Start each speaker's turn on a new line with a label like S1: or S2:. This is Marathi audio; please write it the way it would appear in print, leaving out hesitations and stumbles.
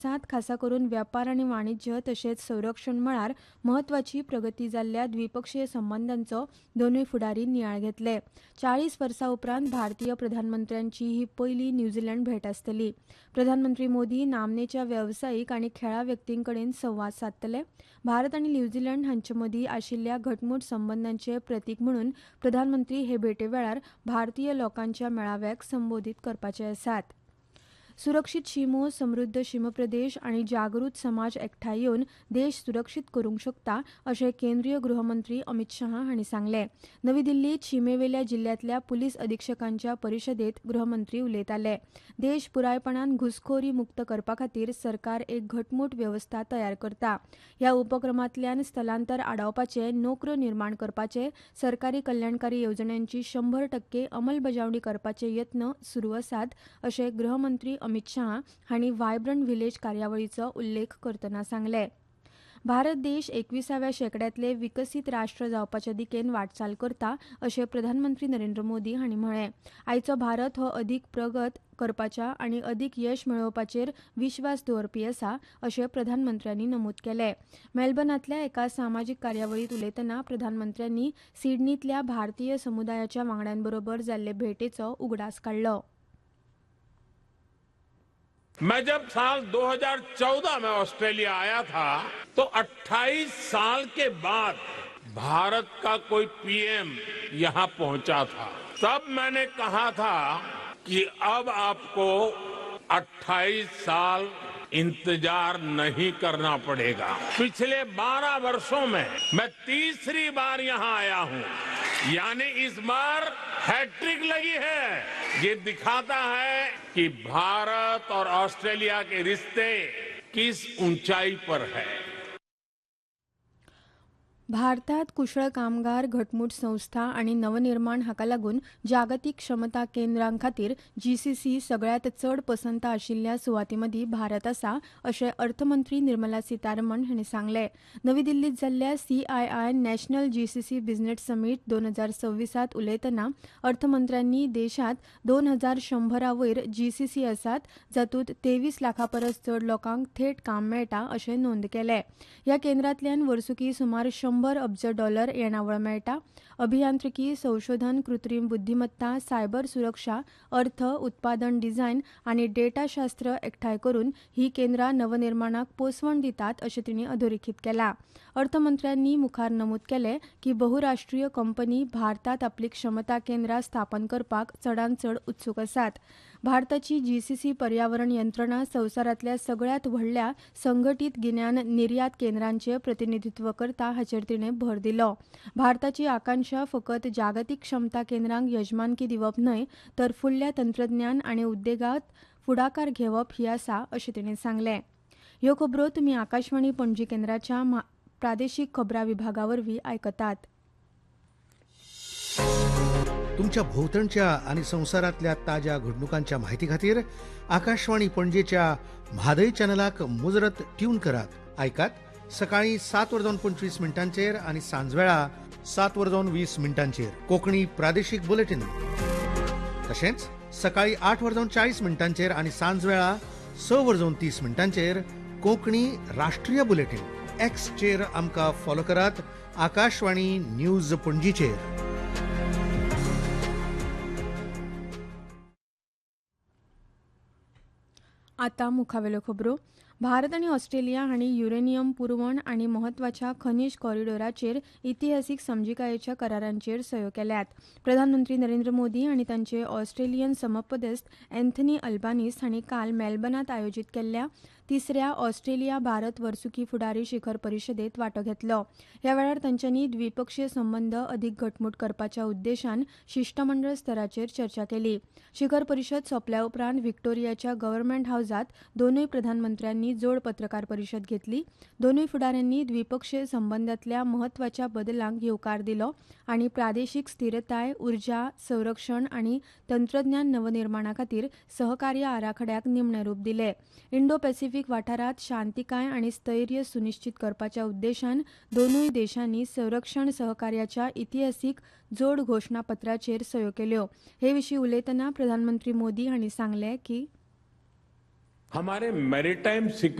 S1: खासा करून व्यापार आणि वाणिज्य तशेंच संरक्षण मळार महत्वाची प्रगती जाल्ल्या द्विपक्षीय संबंधांचो दोनूय फुडारी नियाळ घेतले. 40 वर्सां उपरांत भारतीय प्रधानमंत्र्यांची ही पयली न्यूझीलंड भेट आसतली. प्रधानमंत्री मोदी नामनेच्या वेवसायीक आनी खेळा व्यक्तींकडेन संवाद सादतले. भारत आनी न्यूझीलंड हांचे मदीं आशिल्ल्या घटमूट संबंधांचे प्रतीक म्हणून प्रधानमंत्री हे भेटे वेळार भारतीय लोकांच्या मेळाव्याक संबोधीत करपाचे आसात. सुरक्षीत शिमो, समृद्ध शीमप्रदेश आनी जागृत समाज एकठांय येवन देश सुरक्षीत करूंक शकता अशें केंद्रीय गृहमंत्री अमित शाह हांणी सांगलें. नवी दिल्लींत शिमेवेल्या जिल्ल्यांतल्या पुलीस अधीक्षकांच्या परिशदेंत गृहमंत्री उलयताले. देश पुरायपणान घुसखोरी मुक्त करपा खातीर सरकार एक घटमूट व्यवस्था तयार करता. ह्या उपक्रमांतल्यान स्थलांतर आडावपाचे, नोकऱ्यो निर्माण करपाचे, सरकारी कल्याणकारी येवजण्यांची 100% अंमलबजावणी करपाचे यत्न सुरू आसात अशें गृहमंत्री अमित शाह हांणी व्हायब्रंट व्हिलेज कार्यावळीचो उल्लेख करतना सांगलें. भारत देश 21व्या शेंकड्यांतले विकसीत राष्ट्र जावपाचे दिकेन वाटचाल करता अशें प्रधानमंत्री नरेंद्र मोदी हांणी म्हळें. आयचो भारत हो अदीक प्रगत करपाच्या आनी अदीक यश मेळोवपाचेर विश्वास दवरपी आसा अशें प्रधानमंत्र्यांनी नमूद केलें. मेलबर्नांतल्या एका सामाजीक कार्यावळींत उलयतना प्रधानमंत्र्यांनी सिडनींतल्या भारतीय समुदायाच्या वांगड्यांबरोबर जाल्ले भेटेचो उगडास काडलो.
S2: मैं जब साल 2014 में ऑस्ट्रेलिया आया था तो 28 साल के बाद भारत का कोई पीएम यहां पहुंचा था. तब मैंने कहा था कि अब आपको 28 साल इंतजार नहीं करना पड़ेगा. पिछले 12 वर्षों में मैं तीसरी बार यहां आया हूं, यानी इस बार हैट्रिक लगी है. ये दिखाता है कि भारत और ऑस्ट्रेलिया के रिश्ते किस ऊंचाई पर है.
S1: भारतात कुशळ कामगार, घटमूट संस्था आनी नवनिर्माण हाका लागून जागतीक क्षमता केंद्रां खातीर जीसीसी सगळ्यांत चड पसंत आशिल्ल्या सुवातींमदीं भारत आसा अशें अर्थमंत्री निर्मला सीतारमण हांणी सांगलें. नवी दिल्लींत जाल्ल्या CII national GCC business summit 2026त उलयतना अर्थमंत्र्यांनी देशांत 2100 वयर जीसीसी आसात, जातूंत 23 लाखां परस चड लोकांक थेट काम मेळटा अशें नोंद केलें. ह्या केंद्रांतल्यान वर्सुकी सुमार $100 अब्ज येणावळ मेळटा. अभियांत्रिकी, संशोधन, कृत्रीम बुद्धिमत्ता, सायबर सुरक्षा, अर्थ, उत्पादन डिझायन आनी डेटा शास्त्र एकठांय करून ही केंद्रां नवनिर्माणाक पोसवण दितात अशें तिणी अधोरेखीत केलां. अर्थमंत्र्यांनी मुखार नमूद केलें की बहुराष्ट्रीय कंपनी भारतात आपली क्षमता केंद्रां स्थापन करपाक चडांत चड उत्सूक आसात. भारताची जीसीसी पर्यावरण यंत्रणा संवसारांतल्या सगळ्यांत व्हडल्या संघटीत गिन्यान निर्यात केंद्रांचें प्रतिनिधित्व करता हाचेर तिणें भर दिलो. भारताची आकांक्षा फकत जागतीक क्षमता केंद्रांक यजमानकी दिवप न्हय, तर फुडल्या तंत्रज्ञान आनी उद्देगांत फुडाकार घेवप ही आसा अशें तिणें सांगलें. ह्यो खबरो तुमी आकाशवाणी पणजी केंद्राच्या प्रादेशीक खबरां विभागा वरवीं आयकतात.
S3: तुमच्या भोवतणच्या आणि संवसारांतल्या ताज्या घडणुकांच्या म्हायती खातीर आकाशवाणी पणजेच्या म्हादय चॅनलाक मुजरत ट्यून करात. आयकात सकाळी 7:25 आणि सांजवेळा 7:20 कोंकणी प्रादेशीक बुलेटिन. तशेंच सकाळी 8:40 आणि सांजवेळा 6:30 कोंकणी राष्ट्रीय बुलेटिन. एक्सचेर आमकां फॉलो करात. आकाशवाणी न्यूज पणजीचेर.
S1: आतां मुखावेल्यो खबरो. भारत आनी ऑस्ट्रेलिया हांणी युरेनियम पुरवण आनी म्हत्वाच्या खनीज कॉरिडॉराचेर इतिहासीक समजिकायेच्या करारांचेर सयो केल्यात. प्रधानमंत्री नरेंद्र मोदी आनी तांचे ऑस्ट्रेलियन समपदस्त अँथनी अल्बानीस हांणी काल मेलबर्नांत आयोजीत केल्ल्या 3ऱ्या ऑस्ट्रेलिया भारत वर्सुकी फुडारी शिखर परिशदेंत वांटो घेतलो. ह्या वेळार तांच्यांनी द्विपक्षीय संबंद अदीक घटमूट करपाच्या उद्देशान शिष्टमंडळ स्तराचेर चर्चा केली. शिखर परिशद सोंपल्या उपरांत व्हिक्टोरियाच्या गव्हर्नमेंट हावसांत दोनूय प्रधानमंत्र्यांनी जोड पत्रकार परिशद घेतली. दोनूय फुडाऱ्यांनी द्विपक्षीय संबंदांतल्या म्हत्वाच्या बदलांक येवकार दिलो आनी प्रादेशीक स्थिरताय, उर्जा, संरक्षण आनी तंत्रज्ञान नवनिर्माणा खातीर सहकार्य आराखड्याक निमणें रूप दिलें. इंडो पॅसिफीक वाठारांत शांतीकाय आनी स्थैर्य सुनिश्चित करपाच्या उद्देशान दोनूय देशांनी संरक्षण सहकार्याच्या इतिहासीक जोड घोशणापत्राचेर सयो केल्यो. हे विशीं उलयतना प्रधानमंत्री मोदी हांणी सांगलें की
S2: हमारे मैरीटाइम